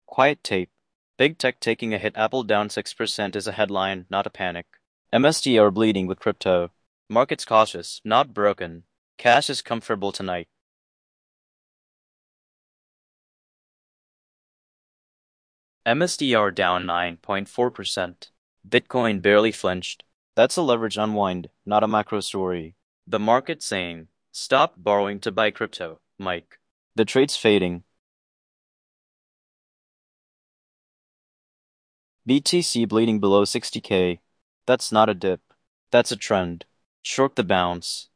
Quiet tape. Big tech taking a hit. Apple down 6% is a headline, not a panic. MSTR bleeding with crypto. Markets cautious, not broken. Cash is comfortable tonight. MSTR down 9.4%. Bitcoin barely flinched. That's a leverage unwind, not a macro story. The market saying, stop borrowing to buy crypto, Mike. The trade's fading. BTC bleeding below 60K. That's not a dip. That's a trend. Short the bounce.